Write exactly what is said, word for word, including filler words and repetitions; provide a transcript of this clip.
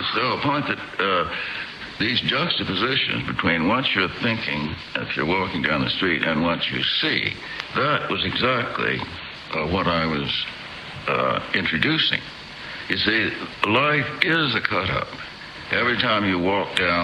still a point that uh, these juxtapositions between what you're thinking if you're walking down the street and what you see, that was exactly uh, what I was uh, introducing. You see, life is a cut-up. Every time you walk down